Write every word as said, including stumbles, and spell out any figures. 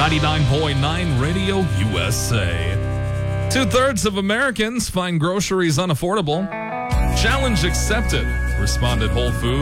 ninety-nine point nine Radio U S A. Two-thirds of Americans find groceries unaffordable. Challenge accepted, responded Whole Foods.